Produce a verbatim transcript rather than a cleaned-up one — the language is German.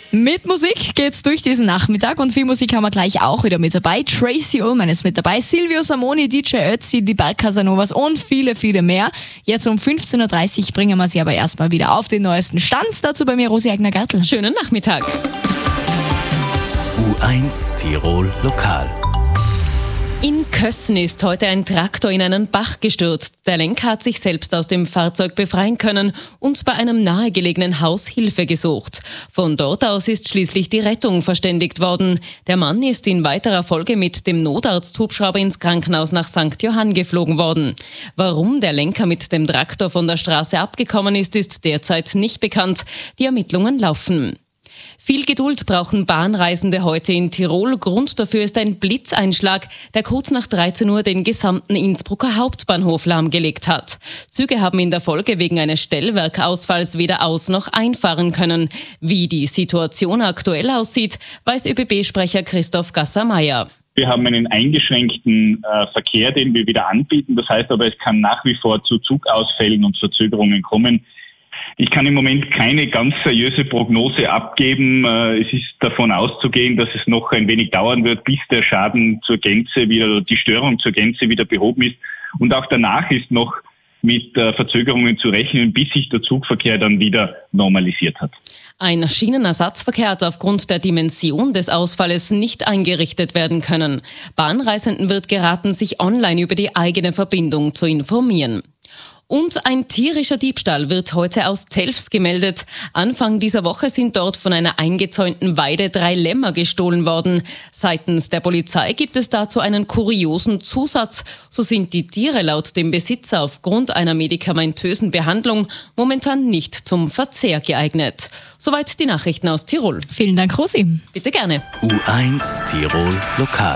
Mit Musik geht's durch diesen Nachmittag und viel Musik haben wir gleich auch wieder mit dabei. Tracy Ullman ist mit dabei, Silvio Samoni, D J Ötzi, die Berg Casanovas und viele, viele mehr. Jetzt um fünfzehn Uhr dreißig bringen wir sie aber erstmal wieder auf den neuesten Stand. Dazu bei mir Rosi Eigner-Gartl. Schönen Nachmittag. U eins Tirol Lokal. In Kössen ist heute ein Traktor in einen Bach gestürzt. Der Lenker hat sich selbst aus dem Fahrzeug befreien können und bei einem nahegelegenen Haus Hilfe gesucht. Von dort aus ist schließlich die Rettung verständigt worden. Der Mann ist in weiterer Folge mit dem Notarzthubschrauber ins Krankenhaus nach Sankt Johann geflogen worden. Warum der Lenker mit dem Traktor von der Straße abgekommen ist, ist derzeit nicht bekannt. Die Ermittlungen laufen. Viel Geduld brauchen Bahnreisende heute in Tirol. Grund dafür ist ein Blitzeinschlag, der kurz nach dreizehn Uhr den gesamten Innsbrucker Hauptbahnhof lahmgelegt hat. Züge haben in der Folge wegen eines Stellwerkausfalls weder aus- noch einfahren können. Wie die Situation aktuell aussieht, weiß ÖBB-Sprecher Christoph Gasser-Meyer. Wir haben einen eingeschränkten äh, Verkehr, den wir wieder anbieten. Das heißt aber, es kann nach wie vor zu Zugausfällen und Verzögerungen kommen. Ich kann im Moment keine ganz seriöse Prognose abgeben. Es ist davon auszugehen, dass es noch ein wenig dauern wird, bis der Schaden zur Gänze wieder, die Störung zur Gänze wieder behoben ist. Und auch danach ist noch mit Verzögerungen zu rechnen, bis sich der Zugverkehr dann wieder normalisiert hat. Ein Schienenersatzverkehr hat aufgrund der Dimension des Ausfalles nicht eingerichtet werden können. Bahnreisenden wird geraten, sich online über die eigene Verbindung zu informieren. Und ein tierischer Diebstahl wird heute aus Telfs gemeldet. Anfang dieser Woche sind dort von einer eingezäunten Weide drei Lämmer gestohlen worden. Seitens der Polizei gibt es dazu einen kuriosen Zusatz. So sind die Tiere laut dem Besitzer aufgrund einer medikamentösen Behandlung momentan nicht zum Verzehr geeignet. Soweit die Nachrichten aus Tirol. Vielen Dank, Rosi. Bitte gerne. U eins Tirol Lokal.